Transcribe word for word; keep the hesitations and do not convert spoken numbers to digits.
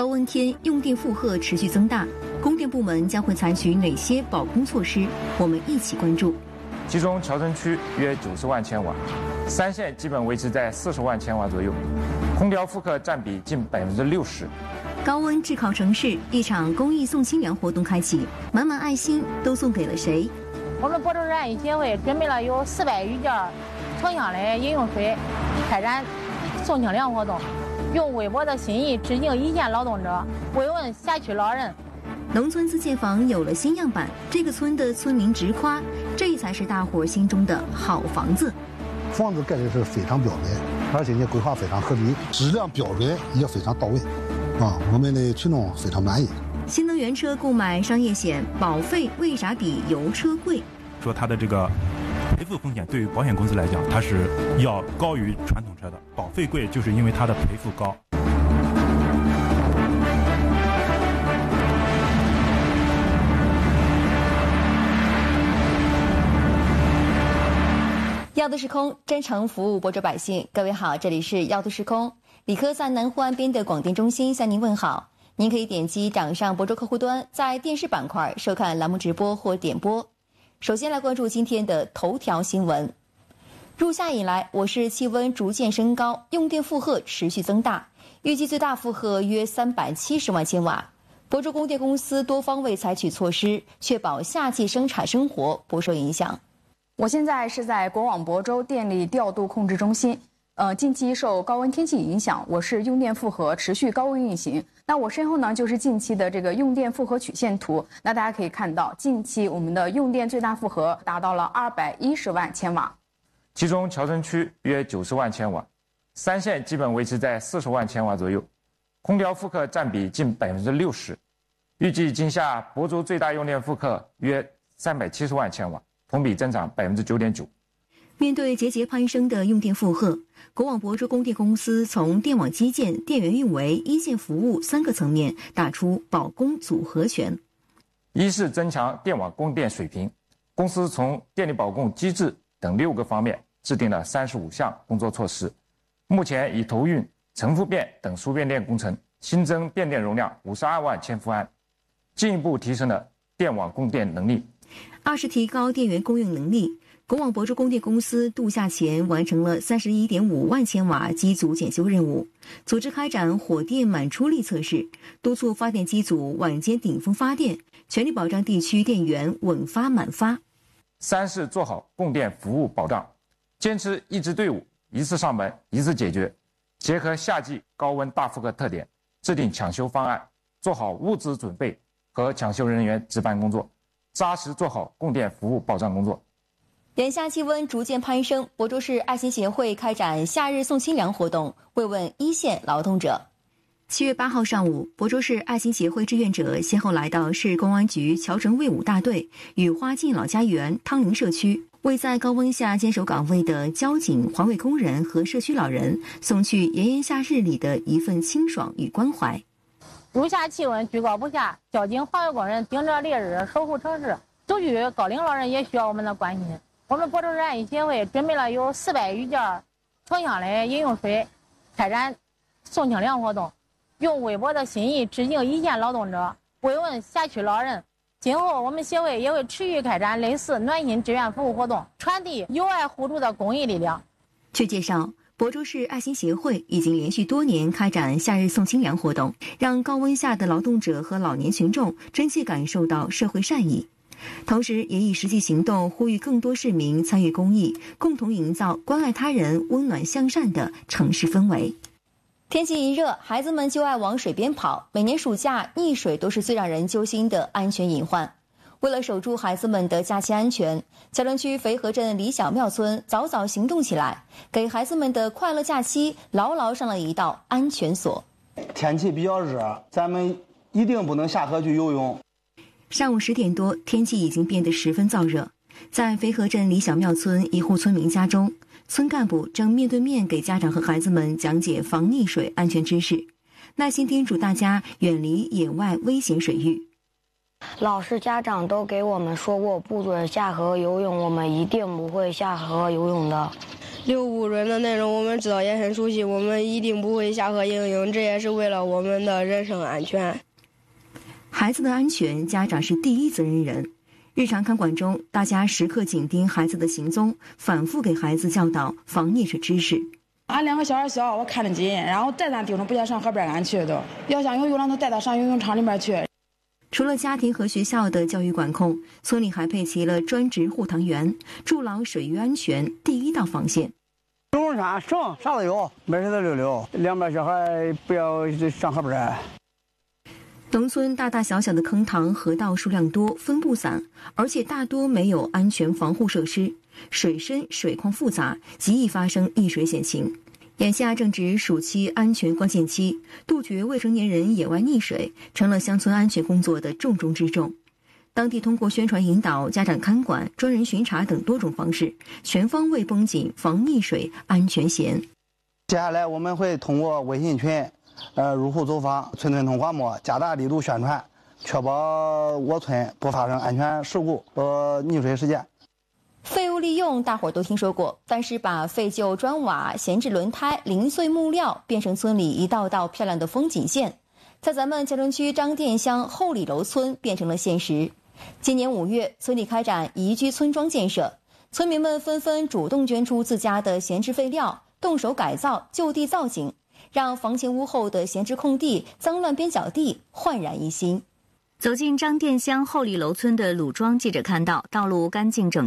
高温天用电负荷持续增大，供电部门将会采取哪些保供措施？我们一起关注。 其中桥城区约九十万千瓦，三线基本维持在四十万千瓦左右，空调负荷占比近百分之六十。 高温炙烤城市，一场公益送清凉活动开启，满满爱心都送给了谁？ 我们亳州市爱心协会准备了有四百余件城乡类饮用水，开展送清凉活动，用微薄的心意致敬一线劳动者，慰问辖区老人。 农村自建房有了新样板，这个村的村民直夸，这才是大伙心中的好房子。 房子盖的是非常标准，而且呢规划非常合理，质量标准也非常到位，啊，我们的群众非常满意。 新能源车购买商业险，保费为啥比油车贵？ 说它的这个赔付风险对于保险公司来讲，它是要高于传统车的，保费贵就是因为它的赔付高。 要的是空，真诚服务亳州百姓。各位好，这里是要的是空，李科在南湖岸边的广电中心向您问好。您可以点击掌上亳州客户端，在电视板块收看栏目直播或点播。首先来关注今天的头条新闻。入夏以来，我市气温逐渐升高，用电负荷持续增大，预计最大负荷约三百七十万千瓦。亳州供电公司多方位采取措施，确保夏季生产生活不受影响。 我现在是在国网亳州电力调度控制中心。呃，近期受高温天气影响，我市用电负荷持续高温运行。那我身后呢，就是近期的这个用电负荷曲线图。那大家可以看到，近期我们的用电最大负荷达到了二百一十万千瓦， 其中桥城区约九十万千瓦，三线基本维持在四十万千瓦左右，空调负荷占比近百分之六十。预计今夏亳州最大用电负荷约三百七十万千瓦，同比增长百分之九点九。 面对节节攀升的用电负荷，国网亳州供电公司从电网基建、电源运维、一线服务三个层面打出保供组合拳。 一是增强电网供电水平，公司从电力保供机制等六个方面制定了三十五项工作措施，目前已投运承复变等输变电工程，新增变电容量五十二万千伏安，进一步提升了电网供电能力。 二是提高电源供应能力。国网亳州供电公司度夏前完成了三十一点五万千瓦机组检修任务，组织开展火电满出力测试，督促发电机组晚间顶峰发电，全力保障地区电源稳发满发。 三是做好供电服务保障，坚持一支队伍一次上门一次解决，结合夏季高温大负荷特点，制定抢修方案，做好物资准备和抢修人员值班工作，扎实做好供电服务保障工作。 眼下气温逐渐攀升，亳州市爱心协会开展夏日送清凉活动，慰问一线劳动者。七月八号上午，亳州市爱心协会志愿者先后来到市公安局侨城卫武大队与花径老家园汤林社区，为在高温下坚守岗位的交警、环卫工人和社区老人送去炎炎夏日里的一份清爽与关怀。 入夏气温居高不下，交警、环卫工人顶着烈日守护城市，独居高龄老人也需要我们的关心。我们亳州市爱心协会准备了有四百余件城乡类饮用水，开展送清凉活动，用微薄的心意致敬一线劳动者，慰问辖区老人。今后我们协会也会持续开展类似暖心志愿服务活动，传递友爱互助的公益力量。 据介绍，亳州市爱心协会已经连续多年开展夏日送清凉活动，让高温下的劳动者和老年群众真切感受到社会善意。同时也以实际行动呼吁更多市民参与公益，共同营造关爱他人、温暖向善的城市氛围。天气一热，孩子们就爱往水边跑，每年暑假溺水都是最让人揪心的安全隐患。为了守住孩子们的假期安全，桥城区肥河镇李小庙村早早行动起来，给孩子们的快乐假期牢牢上了一道安全锁。 天气比较热，咱们一定不能下河去游泳。 上午十点多，天气已经变得十分燥热。在肥河镇李小庙村一户村民家中，村干部正面对面给家长和孩子们讲解防溺水安全知识，耐心叮嘱大家远离野外危险水域。 老师、家长都给我们说过不准下河游泳，我们一定不会下河游泳的。 六不准的内容我们知道也很熟悉，我们一定不会下课应用，这也是为了我们的人身安全。 孩子的安全，家长是第一责任人。日常看管中，大家时刻紧盯孩子的行踪，反复给孩子教导防溺水知识。 俺两个小孩小，我看得紧，然后再三叮嘱不要上河边俺去都，要想游泳，让他带他上游泳场里面去。 除了家庭和学校的教育管控，村里还配齐了专职护塘员，筑牢水域安全第一道防线。 游泳山绳啥都有，没事的溜溜，两边小孩不要上河边。 农村大大小小的坑塘、河道数量多，分布散，而且大多没有安全防护设施，水深水况复杂，极易发生溺水险情。眼下正值暑期安全关键期，杜绝未成年人野外溺水成了乡村安全工作的重中之重。当地通过宣传引导、家长看管、专人巡查等多种方式，全方位绷紧防溺水安全弦。 接下来我们会通过微信群、呃入户走访、村村通广播，加大力度宣传，确保我村不发生安全事故和溺水事件。 废物利用大伙儿都听说过，但是把废旧砖瓦、闲置轮胎、零碎木料变成村里一道道漂亮的风景线，在咱们蛟龙区张店乡后里楼村变成了现实。今年五月，村里开展宜居村庄建设，村民们纷纷主动捐出自家的闲置废料，动手改造就地造景，让房前屋后的闲置空地、脏乱边角地焕然一新。 走进张店乡后里楼村的鲁庄，记者看到道路干净整